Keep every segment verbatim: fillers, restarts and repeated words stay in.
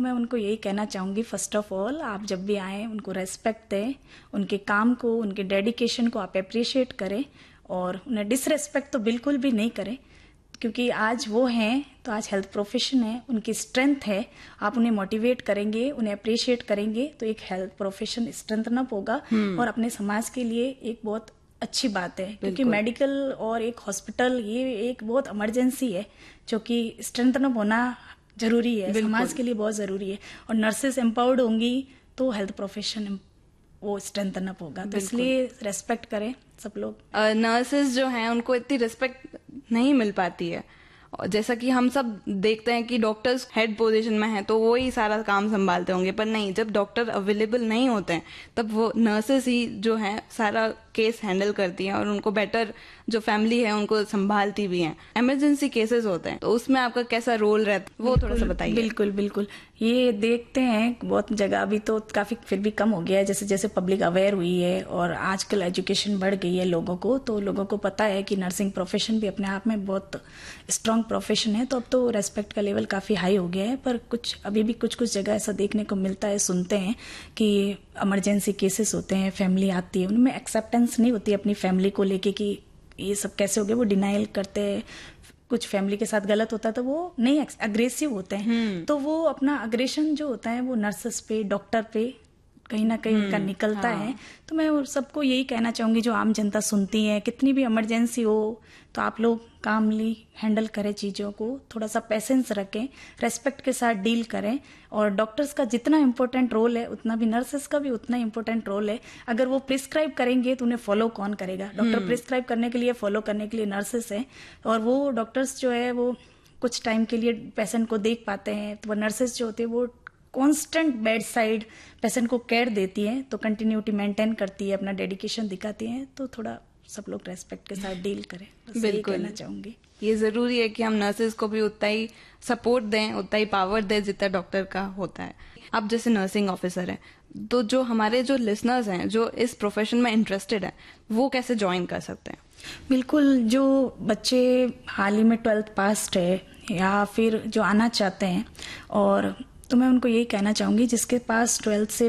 मैं उनको यही कहना चाहूँगी, फर्स्ट ऑफ ऑल आप जब भी आएँ उनको रेस्पेक्ट दें, उनके काम को, उनके डेडिकेशन को आप अप्रिशिएट करें और उन्हें डिसरेस्पेक्ट तो बिल्कुल भी नहीं करें, क्योंकि आज वो हैं तो आज हेल्थ प्रोफेशन है, उनकी स्ट्रेंथ है। आप उन्हें मोटिवेट करेंगे, उन्हें अप्रिशिएट करेंगे तो एक हेल्थ प्रोफेशन स्ट्रेंथन अप होगा और अपने समाज के लिए एक बहुत अच्छी बात है, क्योंकि मेडिकल और एक हॉस्पिटल ये एक बहुत इमरजेंसी है जो कि स्ट्रेंथन अप होना जरूरी है, समाज के लिए बहुत जरूरी है। और नर्सेस एम्पावर्ड होंगी तो हेल्थ प्रोफेशन वो स्ट्रेंथन अप होगा, तो इसलिए रेस्पेक्ट करें सब लोग। नर्सेस जो हैं उनको इतनी रिस्पेक्ट नहीं मिल पाती है, जैसा कि हम सब देखते हैं कि डॉक्टर्स हेड पोजीशन में हैं तो वो ही सारा काम संभालते होंगे, पर नहीं, जब डॉक्टर अवेलेबल नहीं होते हैं तब वो नर्सेस ही जो हैं सारा केस हैंडल करती हैं और उनको बेटर जो फैमिली है उनको संभालती भी हैं। इमरजेंसी केसेस होते हैं तो उसमें आपका कैसा रोल रहता है वो थोड़ा सा बताइए। बिल्कुल बिल्कुल, ये देखते हैं बहुत जगह, अभी तो काफी फिर भी कम हो गया है, जैसे जैसे पब्लिक अवेयर हुई है और आजकल एजुकेशन बढ़ गई है लोगों को, तो लोगों को पता है कि नर्सिंग प्रोफेशन भी अपने आप में बहुत स्ट्रांग प्रोफेशन है, तो अब तो रेस्पेक्ट का लेवल काफी हाई हो गया है। पर कुछ अभी भी कुछ कुछ जगह ऐसा देखने को मिलता है, सुनते हैं कि इमरजेंसी केसेस होते हैं, फैमिली आती है, उनमें एक्सेप्टेंस नहीं होती अपनी फैमिली को लेके कि ये सब कैसे हो गया, वो डिनाइल करते हैं। कुछ फैमिली के साथ गलत होता है तो वो नहीं, अग्रेसिव होते हैं, तो वो अपना अग्रेशन जो होता है वो नर्सेस पे, डॉक्टर पे कहीं ना कहीं उनका निकलता हाँ। है। तो मैं सबको यही कहना चाहूंगी, जो आम जनता सुनती है, कितनी भी इमरजेंसी हो तो आप लोग कामली हैंडल करें चीजों को, थोड़ा सा पेशेंस रखें, रेस्पेक्ट के साथ डील करें। और डॉक्टर्स का जितना इम्पोर्टेंट रोल है उतना भी नर्सेस का भी उतना इम्पोर्टेंट रोल है। अगर वो प्रिस्क्राइब करेंगे तो उन्हें फॉलो कौन करेगा? डॉक्टर प्रिस्क्राइब करने के लिए, फॉलो करने के लिए नर्सेस है, और वो डॉक्टर्स जो है वो कुछ टाइम के लिए पेशेंट को देख पाते हैं, तो वो नर्सेस जो होती है वो कॉन्स्टेंट बेड साइड पेशेंट को केयर देती है, तो कंटिन्यूटी मेंटेन करती है, अपना डेडिकेशन दिखाती है। तो थोड़ा सब लोग रेस्पेक्ट के साथ डील करें, बस यही कहना चाहूंगी। ये जरूरी है कि हम नर्सेज को भी उतना ही सपोर्ट दें, उतना ही पावर दें जितना डॉक्टर का होता है। आप जैसे नर्सिंग ऑफिसर हैं, तो जो हमारे जो लिसनर्स हैं जो इस प्रोफेशन में इंटरेस्टेड हैं, वो कैसे ज्वाइन कर सकते हैं? बिल्कुल, जो बच्चे हाल ही में ट्वेल्थ पास्ट है या फिर जो आना चाहते हैं, और तो मैं उनको यही कहना चाहूंगी, जिसके पास ट्वेल्थ से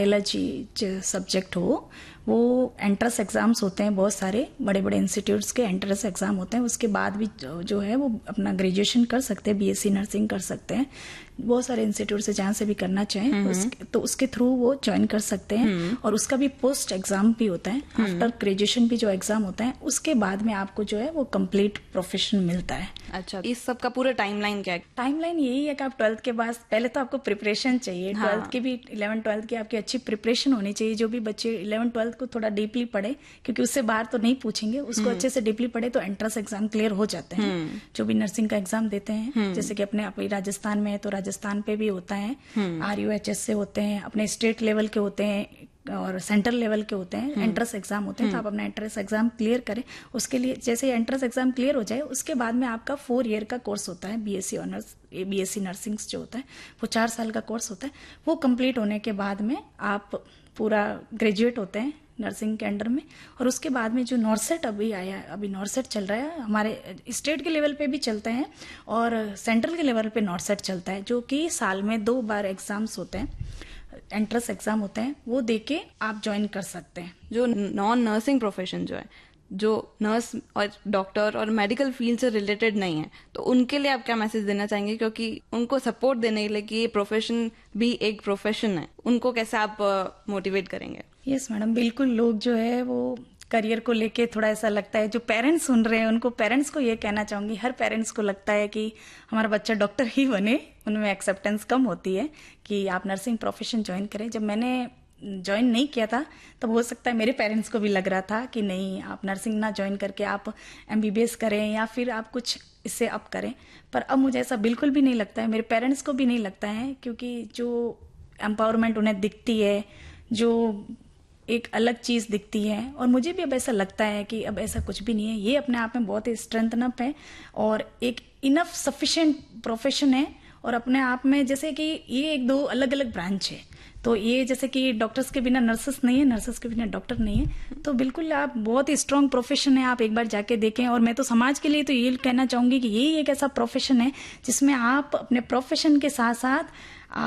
बायोलॉजी सब्जेक्ट हो, वो एंट्रेंस एग्जाम्स होते हैं बहुत सारे, बड़े बड़े इंस्टीट्यूट्स के एंट्रेंस एग्जाम होते हैं, उसके बाद भी जो, जो है वो अपना ग्रेजुएशन कर सकते हैं, बीएससी नर्सिंग कर सकते हैं। बहुत सारे इंस्टीट्यूट से जहां से भी करना चाहें उस, तो उसके थ्रू वो ज्वाइन कर सकते हैं। और उसका भी पोस्ट एग्जाम भी होता है, आफ्टर ग्रेजुएशन भी जो एग्जाम होता है, उसके बाद में आपको जो है वो कंप्लीट प्रोफेशन मिलता है। अच्छा, इस सब का पूरा टाइमलाइन क्या है? टाइमलाइन यही है कि आप ट्वेल्थ के बाद पहले तो आपको प्रिपरेशन चाहिए, हाँ। ट्वेल्थ की भी, इलेवन ट्वेल्थ की आपकी अच्छी प्रिपरेशन होनी चाहिए। जो भी बच्चे इलेवन ट्वेल्थ को थोड़ा डीपली पढ़े, क्योंकि उससे बाहर तो नहीं पूछेंगे, उसको अच्छे से डीपली पढ़े तो एंट्रेंस एग्जाम क्लियर हो जाते हैं। जो भी नर्सिंग का एग्जाम देते हैं, जैसे कि अपने अपने राजस्थान में है तो राजस्थान पे भी होता है, आर यू एच एस से होते हैं, अपने स्टेट लेवल के होते हैं और सेंट्रल लेवल के होते हैं, एंट्रेंस एग्जाम होते हैं। तो आप अपना एंट्रेंस एग्जाम क्लियर करें। उसके लिए जैसे एंट्रेंस एग्जाम क्लियर हो जाए, उसके बाद में आपका फोर ईयर का कोर्स होता है, बीएससी ऑनर्स, बीएससी नर्सिंग जो होता है वो चार साल का कोर्स होता है। वो कंप्लीट होने के बाद में आप पूरा ग्रेजुएट होते हैं नर्सिंग के अंडर में। और उसके बाद में जो नॉर्सेट अभी आया है, अभी नॉर्सेट चल रहा है, हमारे स्टेट के लेवल पे भी चलते हैं और सेंट्रल के लेवल पे नॉर्सेट चलता है, जो कि साल में दो बार एग्जाम्स होते हैं, एंट्रेंस एग्जाम होते हैं, वो देके आप ज्वाइन कर सकते हैं। जो नॉन नर्सिंग प्रोफेशन जो है, जो नर्स और डॉक्टर और मेडिकल फील्ड से रिलेटेड नहीं है, तो उनके लिए आप क्या मैसेज देना चाहेंगे? क्योंकि उनको सपोर्ट देने के लिए कि ये प्रोफेशन भी एक प्रोफेशन है, उनको कैसे आप मोटिवेट करेंगे? यस मैडम, बिल्कुल। लोग जो है वो करियर को लेके थोड़ा ऐसा लगता है, जो पेरेंट्स सुन रहे हैं उनको, पेरेंट्स को ये कहना चाहूंगी, हर पेरेंट्स को लगता है कि हमारा बच्चा डॉक्टर ही बने, उनमें एक्सेप्टेंस कम होती है कि आप नर्सिंग प्रोफेशन ज्वाइन करें। जब मैंने ज्वाइन नहीं किया था तब हो सकता है मेरे पेरेंट्स को भी लग रहा था कि नहीं, आप नर्सिंग ना ज्वाइन करके आप एमबीबीएस करें या फिर आप कुछ इससे अप करें। पर अब मुझे ऐसा बिल्कुल भी नहीं लगता है, मेरे पेरेंट्स को भी नहीं लगता है, क्योंकि जो एम्पावरमेंट उन्हें दिखती है, जो एक अलग चीज दिखती है, और मुझे भी अब ऐसा लगता है कि अब ऐसा कुछ भी नहीं है। ये अपने आप में बहुत ही स्ट्रेंथन अप है और एक इनफ सफिशिएंट प्रोफेशन है। और अपने आप में जैसे कि ये एक दो अलग अलग ब्रांच है, तो ये जैसे कि डॉक्टर्स के बिना नर्सेस नहीं है, नर्सेस के बिना डॉक्टर नहीं है, तो बिल्कुल आप बहुत ही स्ट्रांग प्रोफेशन है। आप एक बार जाके देखें। और मैं तो समाज के लिए तो ये कहना चाहूंगी कि यही एक ऐसा प्रोफेशन है जिसमें आप अपने प्रोफेशन के साथ साथ